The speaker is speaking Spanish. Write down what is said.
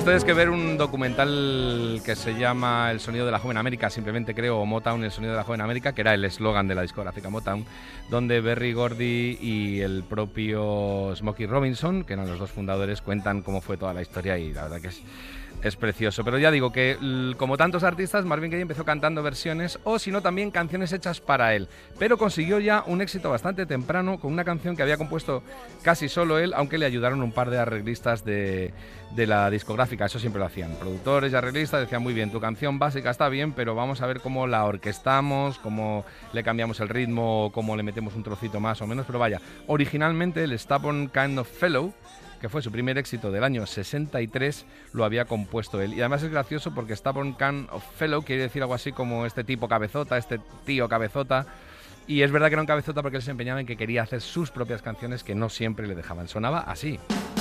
ustedes que ver un documental que se llama El sonido de la joven América, simplemente creo, o Motown, el sonido de la joven América, que era el eslogan de la discográfica Motown, donde Berry Gordy y el propio Smokey Robinson, que eran los dos fundadores, cuentan cómo fue toda la historia, y la verdad que es precioso. Pero ya digo que, como tantos artistas, Marvin Gaye empezó cantando versiones o, si no, también canciones hechas para él. Pero consiguió ya un éxito bastante temprano con una canción que había compuesto casi solo él, aunque le ayudaron un par de arreglistas de la discográfica. Eso siempre lo hacían. Productores y arreglistas decían: muy bien, tu canción básica está bien, pero vamos a ver cómo la orquestamos, cómo le cambiamos el ritmo, cómo le metemos un trocito más o menos. Pero vaya, originalmente el Stubborn Kind of Fellow, que fue su primer éxito del año 63, lo había compuesto él. Y además es gracioso porque Stubborn Kind of Fellow quiere decir algo así como este tipo cabezota, este tío cabezota. Y es verdad que era un cabezota porque él se empeñaba en que quería hacer sus propias canciones, que no siempre le dejaban. Sonaba así.